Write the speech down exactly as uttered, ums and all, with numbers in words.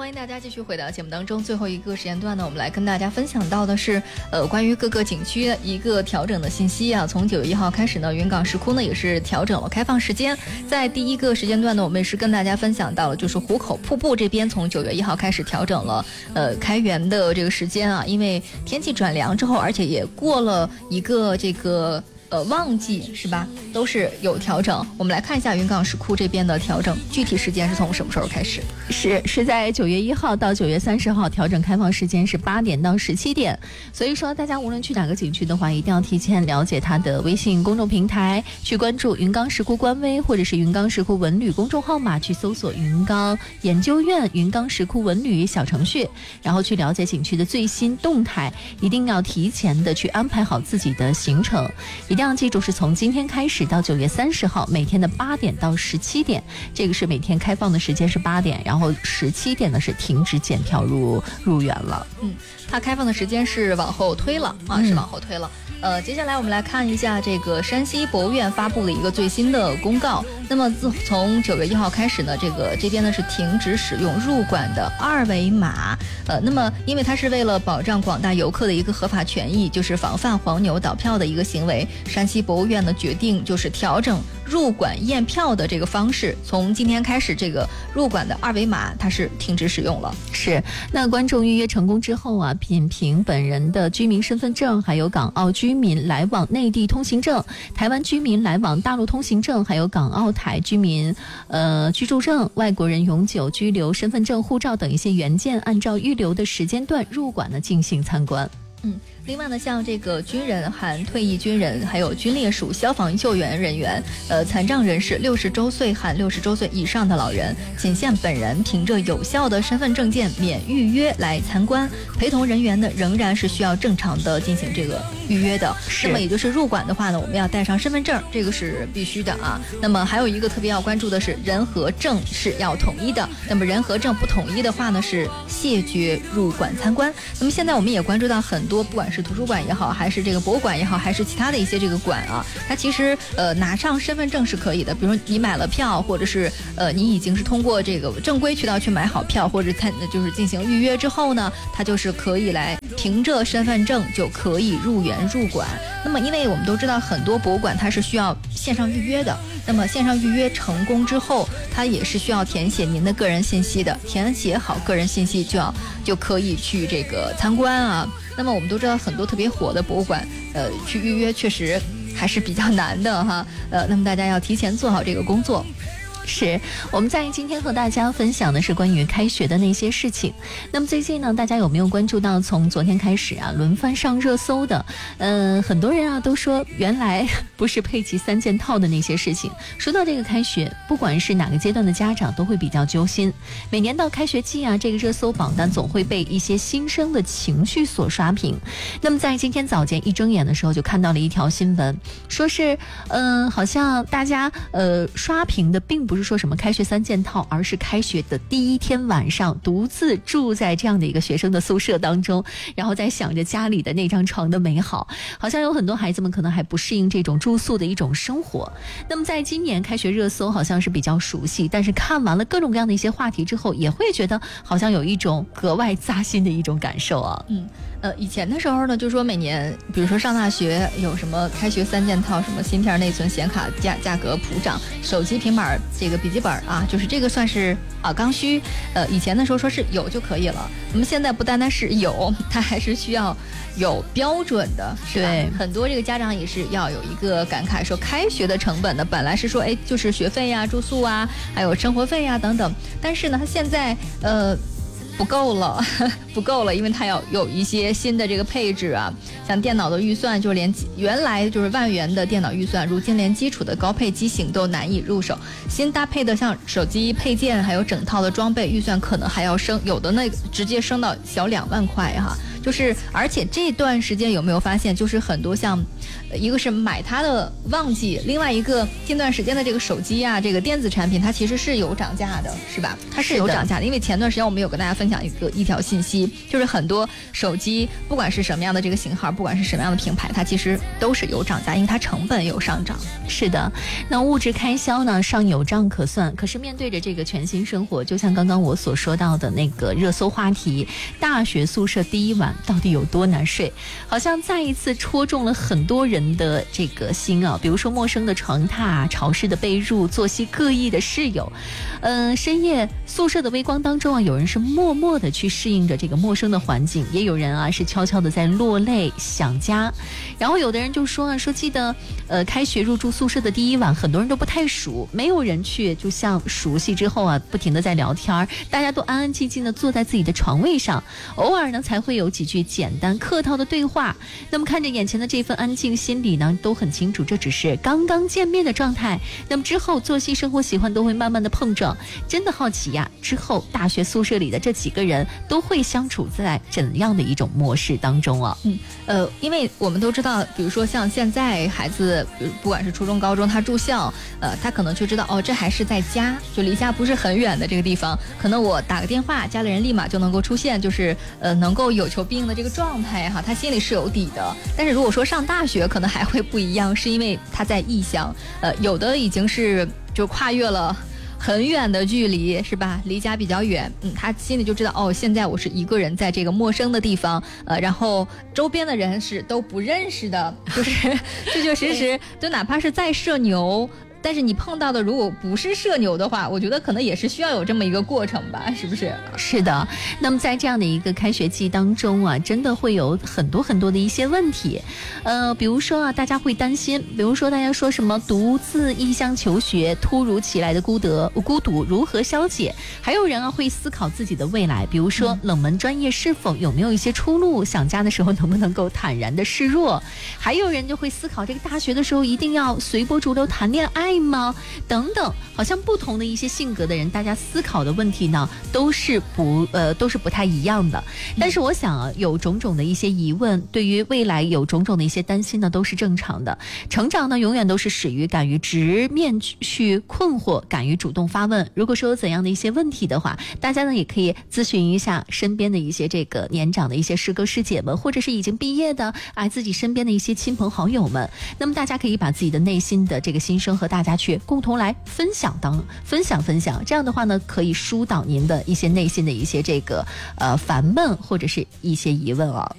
欢迎大家继续回到节目当中。最后一个时间段呢，我们来跟大家分享到的是，呃，关于各个景区的一个调整的信息啊。从九月一号开始呢，云冈石窟呢也是调整了开放时间。在第一个时间段呢，我们也是跟大家分享到了，就是壶口瀑布这边从九月一号开始调整了，呃，开园的这个时间啊。因为天气转凉之后，而且也过了一个这个。呃，旺季是吧？都是有调整。我们来看一下云冈石窟这边的调整，具体时间是从什么时候开始？ 是是在九月一号到九月三十号，调整开放时间是八点到十七点。所以说，大家无论去哪个景区的话，一定要提前了解它的微信公众平台，去关注云冈石窟官微或者是云冈石窟文旅公众号码，去搜索云冈研究院云冈石窟文旅小程序，然后去了解景区的最新动态。一定要提前的去安排好自己的行程。一定要记住，是从今天开始到九月三十号，每天的八点到十七点，这个是每天开放的时间是八点，然后十七点呢是停止检票入入园了。 嗯，它开放的时间是往后推了啊，是往后推了。呃，接下来我们来看一下这个山西博物院发布了一个最新的公告。那么自从九月一号开始呢，这个这边呢是停止使用入馆的二维码。呃，那么因为它是为了保障广大游客的一个合法权益，就是防范黄牛倒票的一个行为，山西博物院呢决定就是调整入馆验票的这个方式，从今天开始，这个入馆的二维码它是停止使用了。 是，那观众预约成功之后啊，仅凭本人的居民身份证，还有港澳居民来往内地通行证、台湾居民来往大陆通行证，还有港澳台居民呃居住证、外国人永久居留身份证、护照等一些原件，按照预留的时间段入馆呢进行参观。 嗯，另外呢，像这个军人、含退役军人，还有军烈属消防救援人员、呃残障人士、六十周岁含六十周岁以上的老人，仅限本人凭着有效的身份证件免预约来参观，陪同人员呢仍然是需要正常的进行这个预约的。那么也就是入馆的话呢，我们要带上身份证，这个是必须的啊。那么还有一个特别要关注的是，人和证是要统一的。那么人和证不统一的话呢，是谢绝入馆参观。那么现在我们也关注到很多，不管是图书馆也好，还是这个博物馆也好，还是其他的一些这个馆啊，它其实呃拿上身份证是可以的。比如你买了票，或者是呃你已经是通过这个正规渠道去买好票，或者参就是进行预约之后呢，它就是可以来凭着身份证就可以入园入馆。那么因为我们都知道很多博物馆它是需要线上预约的，那么线上预约成功之后，它也是需要填写您的个人信息的，填写好个人信息就要就可以去这个参观啊。那么我们都知道很多特别火的博物馆，呃，去预约确实还是比较难的哈，呃，那么大家要提前做好这个工作。 是，我们在今天和大家分享的是关于开学的那些事情。那么最近呢，大家有没有关注到从昨天开始啊，轮番上热搜的，嗯、呃，很多人啊都说原来不是配齐三件套的那些事情。说到这个开学，不管是哪个阶段的家长都会比较揪心。每年到开学季啊，这个热搜榜单总会被一些新生的情绪所刷屏。那么在今天早间一睁眼的时候，就看到了一条新闻，说是嗯、呃，好像大家呃刷屏的并不不是说什么开学三件套，而是开学的第一天晚上独自住在这样的一个学生的宿舍当中，然后在想着家里的那张床的美好。好像有很多孩子们可能还不适应这种住宿的一种生活。那么在今年开学热搜好像是比较熟悉，但是看完了各种各样的一些话题之后，也会觉得好像有一种格外扎心的一种感受啊。 嗯，呃，以前的时候呢，就说每年比如说上大学有什么开学三件套，什么芯片、内存、显卡价价格普涨，手机、平板这个笔记本啊，就是这个算是啊刚需。呃，以前的时候说是有就可以了，那么现在不单单是有，它还是需要有标准的，是吧？ 对， 很多这个家长也是要有一个感慨，说开学的成本呢，本来是说哎就是学费呀、住宿啊，还有生活费呀等等，但是呢，它现在呃。不够了，不够了，因为它要有一些新的这个配置啊，像电脑的预算，就连原来就是万元的电脑预算，如今连基础的高配机型都难以入手。新搭配的像手机配件，还有整套的装备，预算可能还要升，有的那个直接升到小两万块哈。就是，而且这段时间有没有发现，就是很多像一个是买它的旺季，另外一个近段时间的这个手机啊，这个电子产品它其实是有涨价的，是吧？它是有涨价的，因为前段时间我们有跟大家分享一个一条信息，就是很多手机不管是什么样的这个型号，不管是什么样的品牌，它其实都是有涨价，因为它成本有上涨。 是的，那物质开销呢尚有账可算，可是面对着这个全新生活，就像刚刚我所说到的那个热搜话题，大学宿舍第一晚到底有多难睡，好像再一次戳中了很多人的这个心啊。比如说陌生的床榻、潮湿的被褥、作息各异的室友，呃，深夜宿舍的微光当中啊，有人是默默的去适应着这个陌生的环境，也有人啊是悄悄的在落泪想家。然后有的人就说啊，说记得呃开学入住宿舍的第一晚，很多人都不太熟，没有人去就像熟悉之后啊，不停的在聊天，大家都安安静静的坐在自己的床位上，偶尔呢才会有几句简单客套的对话。那么看着眼前的这份安静，心里呢都很清楚，这只是刚刚见面的状态。那么之后作息、生活习惯都会慢慢的碰撞。真的好奇呀，之后大学宿舍里的这几个人都会相处在怎样的一种模式当中啊？ 嗯，呃，因为我们都知道，比如说像现在孩子，不管是初中、高中，他住校，呃，他可能就知道哦，这还是在家，就离家不是很远的这个地方，可能我打个电话，家里人立马就能够出现，就是呃能够有求必应的这个状态哈，他心里是有底的。但是如果说上大学，可能还会不一样，是因为他在异乡，呃，有的已经是就跨越了很远的距离，是吧？离家比较远，嗯，他心里就知道哦，现在我是一个人在这个陌生的地方，呃，然后周边的人是都不认识的，就是确确实实，就哪怕是再社牛。但是你碰到的如果不是社牛的话，我觉得可能也是需要有这么一个过程吧，是不是？ 是的。那么在这样的一个开学季当中啊，真的会有很多很多的一些问题，呃，比如说啊，大家会担心，比如说大家说什么独自异乡求学，突如其来的孤独孤独如何消解？还有人啊会思考自己的未来，比如说冷门专业是否有没有一些出路？想家的时候能不能够坦然的示弱？还有人就会思考，这个大学的时候一定要随波逐流谈恋爱吗？等等，好像不同的一些性格的人，大家思考的问题呢，都是不呃都是不太一样的。但是我想啊，有种种的一些疑问，对于未来有种种的一些担心呢，都是正常的。成长呢，永远都是始于敢于直面去困惑，敢于主动发问。如果说有怎样的一些问题的话，大家呢也可以咨询一下身边的一些这个年长的一些师哥师姐们，或者是已经毕业的啊自己身边的一些亲朋好友们。那么大家可以把自己的内心的这个心声和大家去共同来分享当分享分享，这样的话呢，可以疏导您的一些内心的一些这个呃烦闷或者是一些疑问啊。